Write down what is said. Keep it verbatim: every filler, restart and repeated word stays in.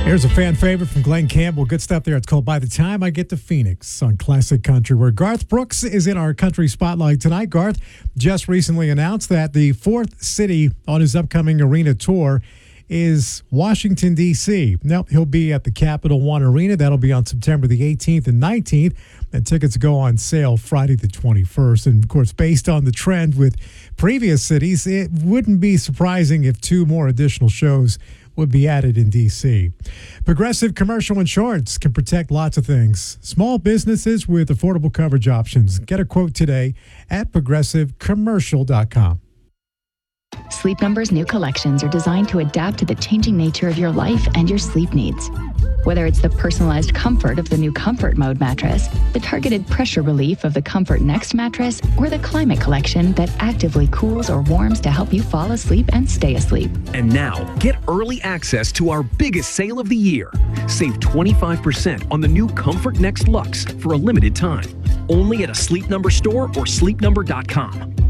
Here's a fan favorite from Glenn Campbell. Good stuff there. It's called By the Time I Get to Phoenix on Classic Country, where Garth Brooks is in our country spotlight tonight. Garth just recently announced that the fourth city on his upcoming arena tour is Washington, D C Now, he'll be at the Capital One Arena. That'll be on September the eighteenth and nineteenth. And tickets go on sale Friday the twenty-first. And, of course, based on the trend with previous cities, it wouldn't be surprising if two more additional shows would be added in D C Progressive Commercial Insurance can protect lots of things. Small businesses with affordable coverage options. Get a quote today at progressive commercial dot com. Sleep Number's new collections are designed to adapt to the changing nature of your life and your sleep needs. Whether it's the personalized comfort of the new Comfort Mode mattress, the targeted pressure relief of the Comfort Next mattress, or the Climate Collection that actively cools or warms to help you fall asleep and stay asleep. And now, get early access to our biggest sale of the year. Save twenty-five percent on the new Comfort Next Luxe for a limited time. Only at a Sleep Number store or sleep number dot com.